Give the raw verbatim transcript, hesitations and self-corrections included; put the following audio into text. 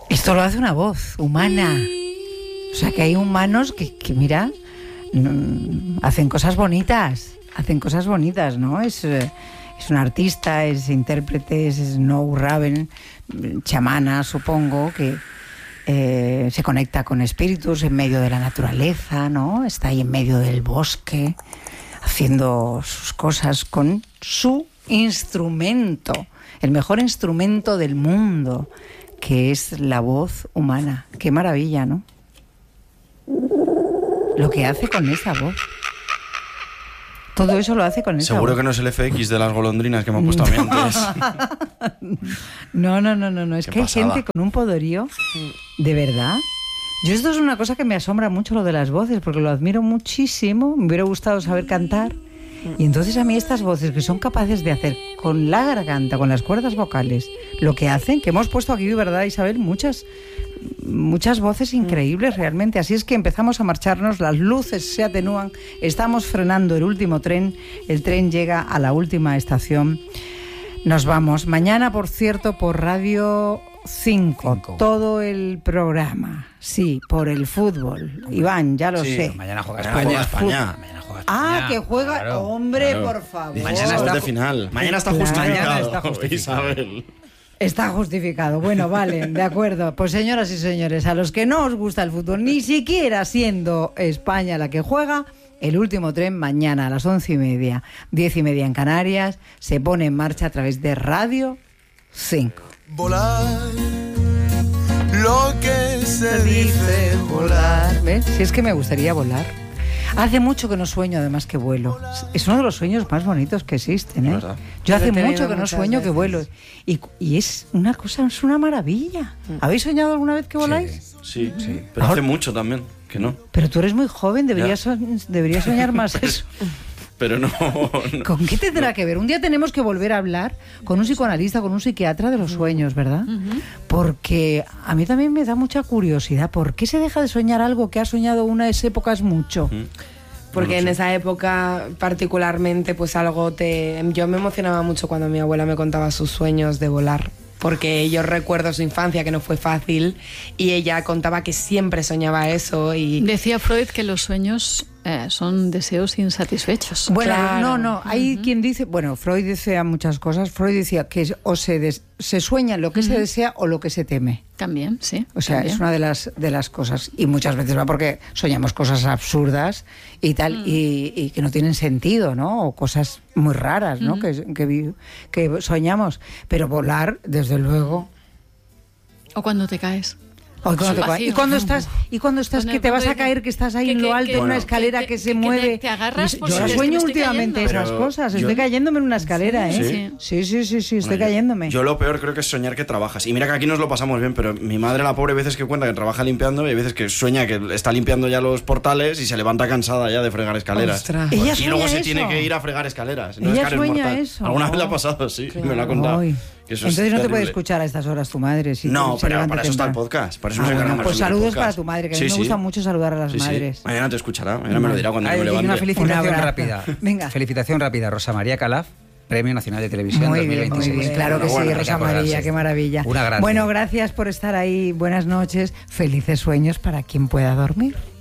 Esto lo hace una voz humana. O sea, que hay humanos que, que mira, mm, hacen cosas bonitas. Hacen cosas bonitas, ¿no? Es, eh, es un artista, es intérprete, es Snow Raven, chamana, supongo, que eh, se conecta con espíritus en medio de la naturaleza, ¿no? Está ahí en medio del bosque, haciendo sus cosas con su instrumento, el mejor instrumento del mundo, que es la voz humana. Qué maravilla, ¿no? Lo que hace con esa voz. Todo eso lo hace con esa Seguro voz. que no es el F X de las golondrinas que me han puesto a mí antes. No, no, no, no, no. Es Qué que hay pasada. gente con un poderío, de verdad. Yo esto es una cosa que me asombra mucho, lo de las voces, porque lo admiro muchísimo. Me hubiera gustado saber cantar. Y entonces a mí estas voces que son capaces de hacer con la garganta, con las cuerdas vocales, lo que hacen, que hemos puesto aquí, ¿verdad, Isabel? Muchas, muchas voces increíbles realmente. Así es que empezamos a marcharnos, las luces se atenúan, estamos frenando el último tren, el tren llega a la última estación. Nos vamos. Mañana, por cierto, por Radio cinco, Cinco. todo el programa. Sí, por el fútbol. Iván, ya lo Sí, sé. Mañana juega Mañana España. juega España. Mañana juega España. Ah, que juega. Claro. Hombre, Claro. por favor. Mañana Mañana está de ju- final. Mañana está Claro. justificado. Mañana está justificado. Isabel. Está justificado. Bueno, vale, de acuerdo. Pues señoras y señores, a los que no os gusta el fútbol, ni siquiera siendo España la que juega, el último tren mañana a las once y media, diez y media en Canarias, se pone en marcha a través de Radio cinco. Volar, lo que se dice volar. ¿Ves? Si es que me gustaría volar. Hace mucho que no sueño, además, que vuelo. Es uno de los sueños más bonitos que existen, ¿eh? ¿Verdad? Yo hace Lo he tenido mucho que no muchas sueño que veces. vuelo. Y, y es una cosa, es una maravilla. ¿Habéis soñado alguna vez que voláis? Sí, Sí. pero Ahora- hace mucho también, que no. Pero tú eres muy joven, deberías, Ya. so- deberías soñar más eso. Pero no. no. ¿Con qué tendrá que ver? Un día tenemos que volver a hablar con un psicoanalista, con un psiquiatra de los sueños, ¿verdad? Porque a mí también me da mucha curiosidad. ¿Por qué se deja de soñar algo que has soñado unas épocas mucho? Porque No lo en sé. esa época particularmente pues algo te... Yo me emocionaba mucho cuando mi abuela me contaba sus sueños de volar. Porque yo recuerdo su infancia que no fue fácil y ella contaba que siempre soñaba eso y... Decía Freud que los sueños eh, son deseos insatisfechos. Bueno, Claro. no, no. Hay quien dice, bueno, Freud decía muchas cosas. Freud decía que o se, des- se sueña lo que se desea o lo que se teme. También, sí. O sea, también. es una de las de las cosas. Y muchas veces va porque soñamos cosas absurdas y tal, y, y que no tienen sentido, ¿no? O cosas muy raras, ¿no? que, que, vi- que soñamos. Pero volar, desde luego. O cuando te caes. O cuando te Vacío. caes. Y cuando estás, y cuando estás Con que el te vas a punto de- caer, que estás ahí que- en lo que- alto, que- en una que- escalera que, que- se que te- mueve. te agarras Yo porque yo es que sueño me estoy últimamente cayendo. esas Pero cosas. yo- Estoy cayéndome en una escalera, Sí. ¿eh? Sí, sí, sí, sí, estoy Bueno, yo- cayéndome. Yo lo peor creo que es soñar que trabajas. Y mira que aquí nos lo pasamos bien, pero mi madre, la pobre, veces que cuenta que trabaja limpiando y hay veces que sueña que está limpiando ya los portales y se levanta cansada ya de fregar escaleras. Ostras. Ella y luego sueña se eso. tiene que ir a fregar escaleras. No Ella es que eres sueña mortal. eso. Alguna vez le ha Oh. pasado, sí, me lo ha contado. Ay. Que eso es Entonces no te puede terrible. escuchar a estas horas tu madre. Si No, se pero levanta para eso está el temprano. podcast. Para eso Ah, no se bueno, gana pues más en el saludos podcast. para tu madre, que a mí Sí, me sí. gusta mucho saludar a las Sí, sí. madres. Mañana te escuchará, mañana me lo dirá cuando Hay yo me una levante. felicitación Un abrazo. rápida. Venga. Felicitación rápida. Rosa María Calaf, Premio Nacional de Televisión Muy bien, muy dos mil veintiséis. bien, claro que sí, Enhorabuena. Rosa Hay que acordarse. María, qué maravilla. Una grande. Bueno, gracias por estar ahí, buenas noches, felices sueños para quien pueda dormir.